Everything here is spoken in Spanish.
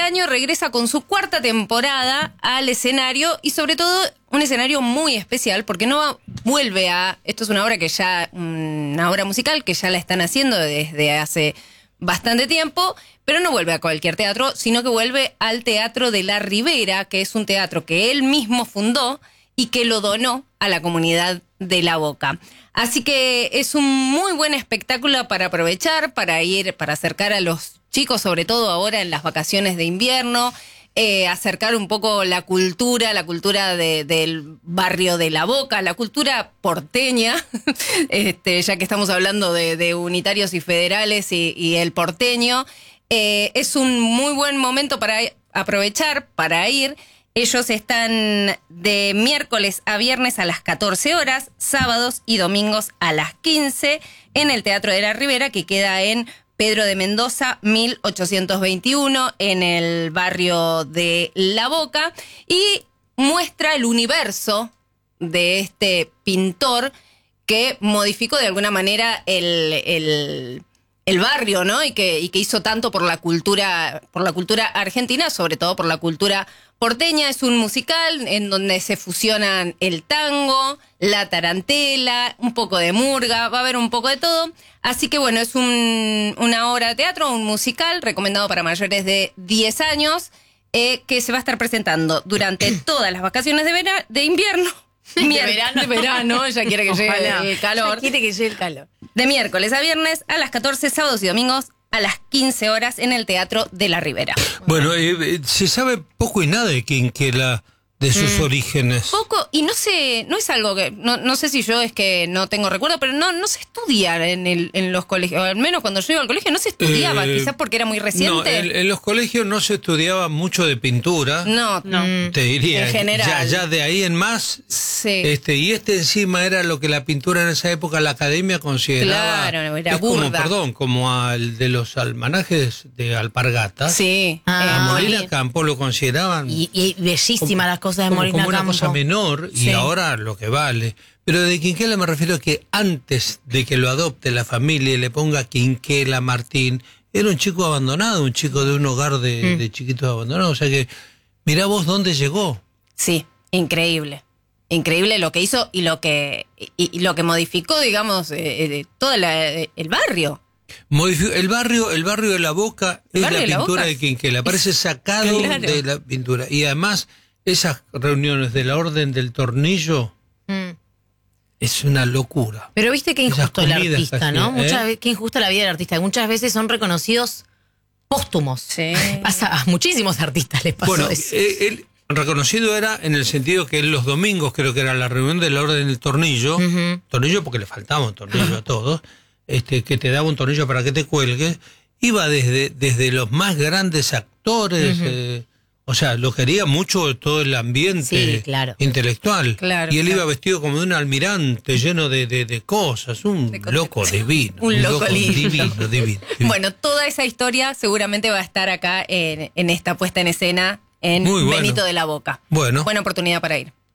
año regresa con su 4ª temporada al escenario y sobre todo un escenario muy especial porque vuelve a... Esto es una obra musical que ya la están haciendo desde hace bastante tiempo, pero no vuelve a cualquier teatro, sino que vuelve al Teatro de la Ribera, que es un teatro que él mismo fundó y que lo donó a la comunidad de La Boca. Así que es un muy buen espectáculo para aprovechar, para ir, para acercar a los chicos, sobre todo ahora en las vacaciones de invierno, acercar un poco la cultura del barrio de La Boca, la cultura porteña, ya que estamos hablando de unitarios y federales y el porteño. Es un muy buen momento para aprovechar, para ir. Ellos están de miércoles a viernes a las 14 horas, sábados y domingos a las 15 en el Teatro de la Ribera, que queda en Pedro de Mendoza, 1821, en el barrio de La Boca, y muestra el universo de este pintor que modificó de alguna manera el barrio, ¿no? Y que hizo tanto por la cultura argentina, sobre todo por la cultura porteña. Es un musical en donde se fusionan el tango, la tarantela, un poco de murga, va a haber un poco de todo. Así que bueno, es una obra de teatro, un musical recomendado para mayores de 10 años, que se va a estar presentando durante todas las vacaciones de invierno. De verano, ella quiere que llegue el calor. Ella quiere que llegue el calor. De miércoles a viernes a las 14, sábados y domingos a las 15 horas en el Teatro de la Ribera. Bueno, se sabe poco y nada de Quinquela, de sus orígenes. Poco, y no es algo que, no sé si yo es que no tengo recuerdo, pero no se estudia en los colegios, o al menos cuando yo iba al colegio no se estudiaba, quizás porque era muy reciente. No, en los colegios no se estudiaba mucho de pintura. No. Te diría, en general. Ya de ahí en más, sí. Y encima era lo que la pintura en esa época la academia consideraba. Claro, era burda. Como al de los almanajes de Alpargatas. Sí. A Molina Campo lo consideraban. Y bellísima las cosas de Molina como una Campo. cosa menor, y ahora lo que vale. Pero de Quinquela me refiero a que antes de que lo adopte la familia y le ponga Quinquela Martín, era un chico abandonado, un chico de un hogar de chiquitos abandonados. O sea que, mirá vos dónde llegó. Sí, increíble. Increíble lo que hizo y lo que modificó, digamos, todo el barrio. El barrio de La Boca es la pintura de Quinquela. Parece sacado de la pintura. Y además, esas reuniones de la Orden del Tornillo es una locura. Pero viste qué injusto el artista, casi, ¿no? Qué injusta la vida del artista. Muchas veces son reconocidos póstumos. Sí. Pasa a muchísimos artistas les pasó eso. Él reconocido era en el sentido que él los domingos, creo que era la reunión de la Orden del Tornillo, tornillo porque le faltaba un tornillo a todos, que te daba un tornillo para que te cuelgues, iba desde los más grandes actores, o sea, lo quería mucho todo el ambiente intelectual. Claro, y él iba vestido como de un almirante lleno de cosas, un loco divino. Un loco divino. Bueno, toda esa historia seguramente va a estar acá en esta puesta en escena en Muy bueno. Benito de la Boca. Bueno. Buena oportunidad para ir.